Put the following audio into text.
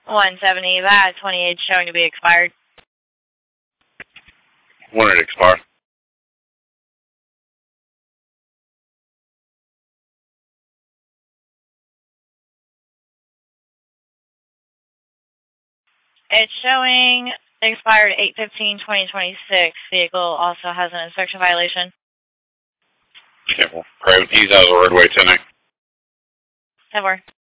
170, that 28 showing to be expired. When did it expire? It's showing expired 8/15/2026. Vehicle also has an inspection violation. Okay, well, Craven, he's out of the roadway tonight. 10-4.